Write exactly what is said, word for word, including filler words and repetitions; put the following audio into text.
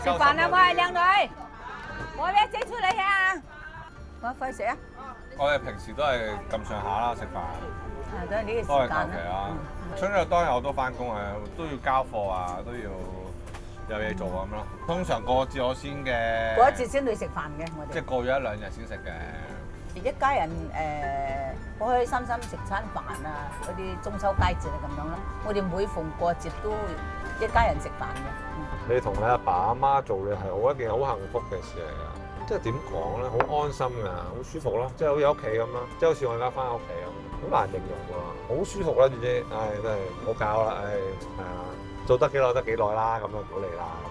食飯啦喂，靚女，我咩整出嚟啊？我費事啊！ 我哋平時都係咁上下啦，食飯啊，都係呢個都係求時間啦。 其啦。春日當日我都翻工啊，都要交貨啊，都要有嘢做咁咯。通常過節我先嘅， 過一節先去食飯嘅，我哋。 即係過咗一兩日先食嘅。 一家人誒開開心心食餐飯啊，嗰啲中秋佳節啊咁樣咯。我哋每逢過節都一家人食飯嘅。 你同你阿爸阿媽做嘅係好一件好幸福嘅事嚟㗎。即係點講咧？好安心㗎，好舒服咯，即係好似屋企咁咯，即係好似我而家翻屋企咁，好難形容喎，好舒服啦，總之，唉，真係唔好搞啦，唉，係啊，做得幾耐得幾耐啦，咁樣唔好嚟啦。